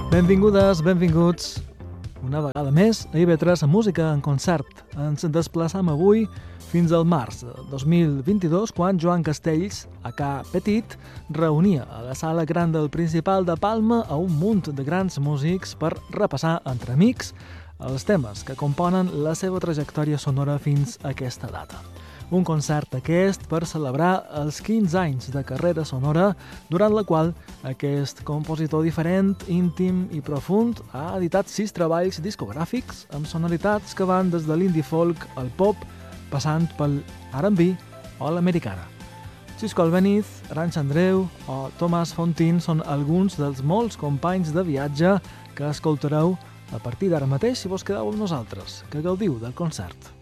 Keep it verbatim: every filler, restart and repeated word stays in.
Benvingudes, benvinguts una vegada més a I V tres Música en concert. Ens desplaçam avui fins al març de dos mil vint-i-dos, quan Joan Castells, a Ca Petit, reunia a la sala gran del Principal de Palma a un munt de grans músics per repassar entre amics els temes que componen la seva trajectòria sonora fins a aquesta data. Un concert aquest per celebrar els quinze anys de carrera sonora, durant la qual aquest compositor diferent, íntim i profund ha editat sis treballs discogràfics amb sonoritats que van des de l'indie folk al pop, passant pel R and B o l'americana. Xisco Albéniz, Aranx Andreu o Tomàs Fontín són alguns dels molts companys de viatge que escoltareu a partir d'ara mateix si vos quedeu amb nosaltres. Que gaudiu del concert.